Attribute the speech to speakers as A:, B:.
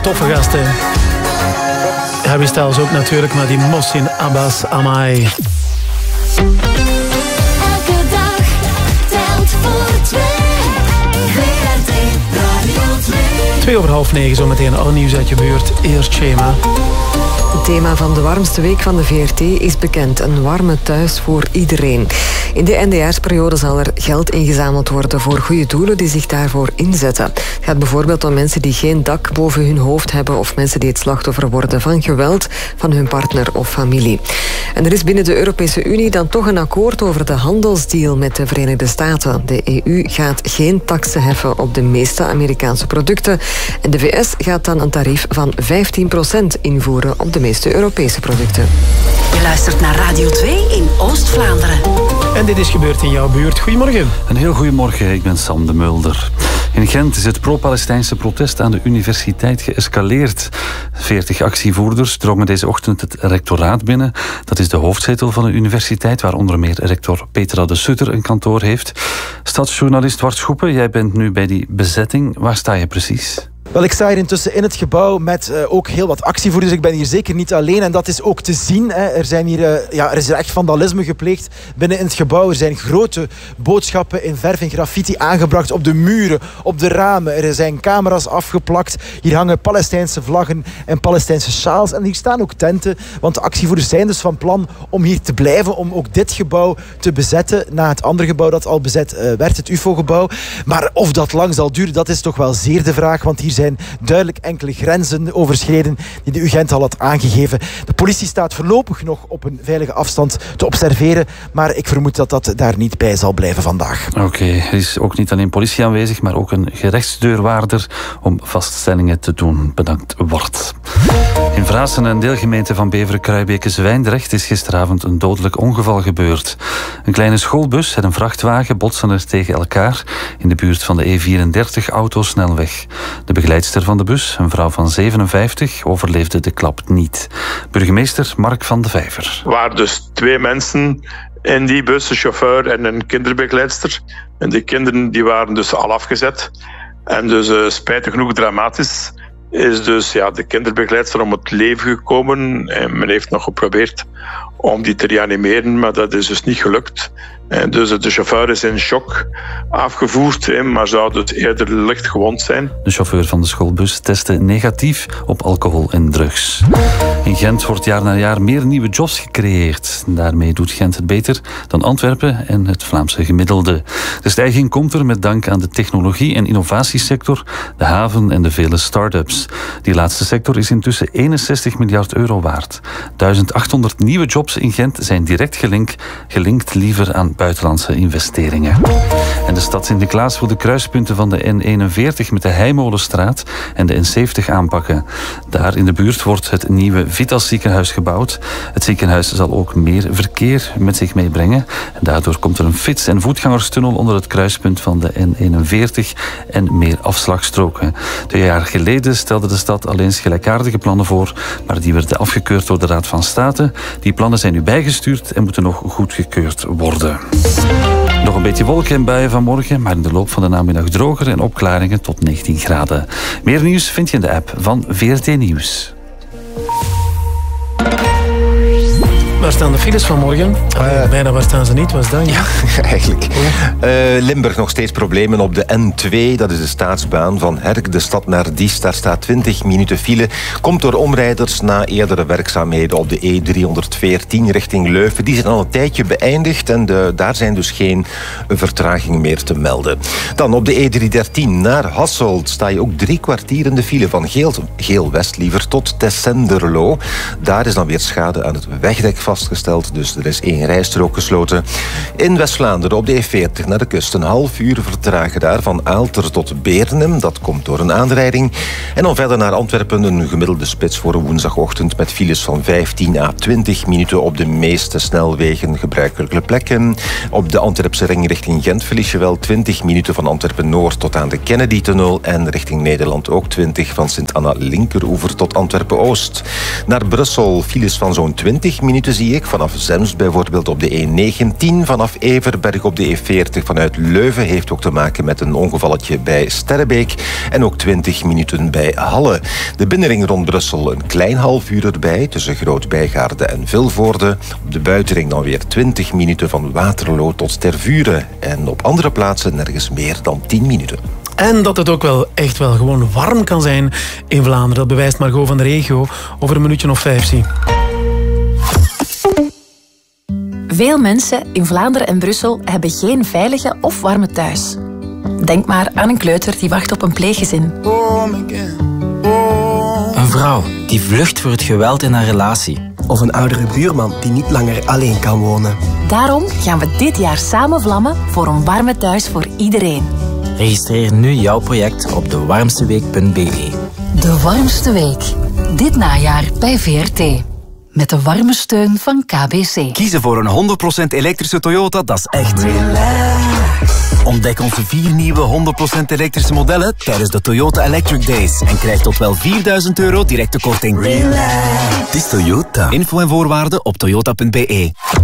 A: toffe gasten. Harry Styles ook natuurlijk, maar die Mohsin Abbas Amai.
B: Elke dag telt voor twee. VRT Radio 2.
A: 8:02, zometeen al nieuws uit je buurt. Eerst Shema.
C: Het thema van de warmste week van de VRT is bekend. Een warme thuis voor iedereen. In de eindejaarsperiode zal er geld ingezameld worden voor goede doelen die zich daarvoor inzetten. Het gaat bijvoorbeeld om mensen die geen dak boven hun hoofd hebben of mensen die het slachtoffer worden van geweld van hun partner of familie. En er is binnen de Europese Unie dan toch een akkoord over de handelsdeal met de Verenigde Staten. De EU gaat geen taksen heffen op de meeste Amerikaanse producten en de VS gaat dan een tarief van 15% invoeren op de meeste Europese producten.
D: Je luistert naar Radio 2 in Oost-Vlaanderen.
A: En dit is gebeurd in jouw buurt. Goedemorgen.
E: Een heel goedemorgen, ik ben Sam de Mulder. In Gent is het pro-Palestijnse protest aan de universiteit geëscaleerd. 40 actievoerders drongen deze ochtend het rectoraat binnen. Dat is de hoofdzetel van de universiteit, waar onder meer rector Petra de Sutter een kantoor heeft. Stadsjournalist Wart Schoepen, jij bent nu bij die bezetting. Waar sta je precies?
F: Wel, ik sta hier intussen in het gebouw met ook heel wat actievoerders. Ik ben hier zeker niet alleen en dat is ook te zien. Hè. Er is echt vandalisme gepleegd binnen in het gebouw. Er zijn grote boodschappen in verf en graffiti aangebracht op de muren, op de ramen. Er zijn camera's afgeplakt. Hier hangen Palestijnse vlaggen en Palestijnse sjaals. En hier staan ook tenten, want de actievoerders zijn dus van plan om hier te blijven, om ook dit gebouw te bezetten na het andere gebouw dat al bezet werd, het UFO-gebouw. Maar of dat lang zal duren, dat is toch wel zeer de vraag, want hier zijn duidelijk enkele grenzen overschreden die de UGent al had aangegeven. De politie staat voorlopig nog op een veilige afstand te observeren, maar ik vermoed dat dat daar niet bij zal blijven vandaag.
E: Oké, er is ook niet alleen politie aanwezig, maar ook een gerechtsdeurwaarder om vaststellingen te doen. Bedankt, Wart. In Vaassen, een deelgemeente van Beveren-Kruibeke-Zwijndrecht, is gisteravond een dodelijk ongeval gebeurd. Een kleine schoolbus en een vrachtwagen botsen er tegen elkaar in de buurt van de E34-autosnelweg. De begeleidster van de bus, een vrouw van 57, overleefde de klap niet. Burgemeester Mark van de Vijver.
G: Er waren dus 2 mensen in die bus, een chauffeur en een kinderbegeleidster. En die kinderen die waren dus al afgezet. En dus spijtig genoeg dramatisch is dus de kinderbegeleidster om het leven gekomen. En men heeft nog geprobeerd om die te reanimeren, maar dat is dus niet gelukt. En dus de chauffeur is in shock afgevoerd, maar zou dus eerder licht gewond zijn.
E: De chauffeur van de schoolbus testte negatief op alcohol en drugs. In Gent wordt jaar na jaar meer nieuwe jobs gecreëerd. Daarmee doet Gent het beter dan Antwerpen en het Vlaamse gemiddelde. De stijging komt er met dank aan de technologie- en innovatiesector, de haven en de vele start-ups. Die laatste sector is intussen 61 miljard euro waard. 1800 nieuwe jobs in Gent zijn direct gelinkt liever aan buitenlandse investeringen. En de stad Sint-Niklaas wil de kruispunten van de N41 met de Heimolenstraat en de N70 aanpakken. Daar in de buurt wordt het nieuwe Vitas ziekenhuis gebouwd. Het ziekenhuis zal ook meer verkeer met zich meebrengen. En daardoor komt er een fiets- en voetgangerstunnel onder het kruispunt van de N41 en meer afslagstroken. 2 jaar geleden stelde de stad al eens gelijkaardige plannen voor, maar die werden afgekeurd door de Raad van State. Die plannen zijn nu bijgestuurd en moeten nog goedgekeurd worden. Nog een beetje wolken en buien vanmorgen, maar in de loop van de namiddag droger en opklaringen tot 19 graden. Meer nieuws vind je in de app van VRT Nieuws.
A: Waar staan de files vanmorgen? Bijna, waar staan ze niet? Wat is dat?
H: Ja, eigenlijk. Limburg nog steeds problemen op de N2. Dat is de staatsbaan van Herk, de stad naar Diest. Daar staat 20 minuten file. Komt door omrijders na eerdere werkzaamheden op de E314 richting Leuven. Die zijn al een tijdje beëindigd en daar zijn dus geen vertragingen meer te melden. Dan op de E313 naar Hasselt sta je ook 3 kwartier in de file van Geel-West liever tot Tessenderlo. Daar is dan weer schade aan het wegdek vastgesteld, dus er is 1 rijstrook gesloten. In West-Vlaanderen op de E40 naar de kust een half uur vertragen daar van Aalter tot Beernem. Dat komt door een aanrijding. En dan verder naar Antwerpen een gemiddelde spits voor een woensdagochtend met files van 15 à 20 minuten op de meeste snelwegen, gebruikelijke plekken. Op de Antwerpse ring richting Gent verlies je wel 20 minuten van Antwerpen-Noord tot aan de Kennedy-tunnel en richting Nederland ook 20 van Sint-Anna linkeroever tot Antwerpen-Oost. Naar Brussel files van zo'n 20 minuten zie zie ik. Vanaf Zemst bijvoorbeeld op de E19. Vanaf Everberg op de E40 vanuit Leuven. Heeft ook te maken met een ongevalletje bij Sterrebeek. En ook 20 minuten bij Halle. De binnenring rond Brussel een klein half uur erbij. Tussen Groot-Bijgaarde en Vilvoorde. Op de buitenring dan weer 20 minuten van Waterloo tot Tervuren. En op andere plaatsen nergens meer dan 10 minuten.
A: En dat het ook wel echt wel gewoon warm kan zijn in Vlaanderen. Dat bewijst Margot van de regio over een minuutje of 5. Zie.
I: Veel mensen in Vlaanderen en Brussel hebben geen veilige of warme thuis. Denk maar aan een kleuter die wacht op een pleeggezin.
J: Een vrouw die vlucht voor het geweld in haar relatie.
K: Of een oudere buurman die niet langer alleen kan wonen.
I: Daarom gaan we dit jaar samen vlammen voor een warme thuis voor iedereen.
J: Registreer nu jouw project op dewarmsteweek.be.
D: De warmste week. Dit najaar bij VRT. Met de warme steun van KBC.
L: Kiezen voor een 100% elektrische Toyota, dat is echt relax. Ontdek onze 4 nieuwe 100% elektrische modellen tijdens de Toyota Electric Days. En krijg tot wel €4.000 directe korting. Relax. Het is Toyota. Info en voorwaarden op toyota.be.